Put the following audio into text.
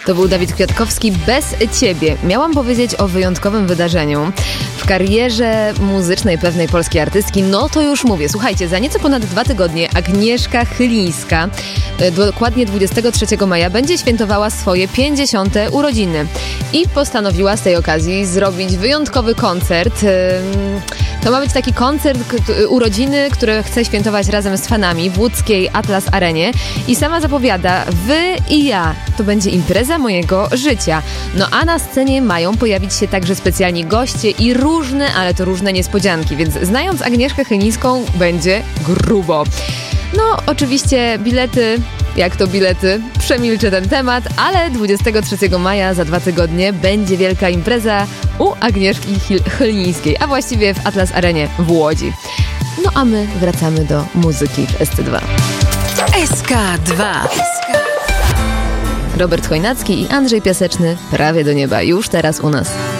To był Dawid Kwiatkowski, Bez Ciebie. Miałam powiedzieć o wyjątkowym wydarzeniu w karierze muzycznej pewnej polskiej artystki. No to już mówię. Słuchajcie, za nieco ponad 2 tygodnie Agnieszka Chylińska, dokładnie 23 maja, będzie świętowała swoje 50. urodziny. I postanowiła z tej okazji zrobić wyjątkowy koncert. To ma być taki koncert urodziny, który chce świętować razem z fanami w łódzkiej Atlas Arenie. I sama zapowiada, wy i ja, to będzie impreza mojego życia. No a na scenie mają pojawić się także specjalni goście i różne, ale to różne niespodzianki. Więc znając Agnieszkę Chylińską, będzie grubo. No oczywiście bilety, jak to bilety, przemilczę ten temat, ale 23 maja za 2 tygodnie będzie wielka impreza u Agnieszki Chylińskiej, a właściwie w Atlas Arenie w Łodzi. No a my wracamy do muzyki w SC2. SK2. Robert Chojnacki i Andrzej Piaseczny, Prawie do nieba, już teraz u nas.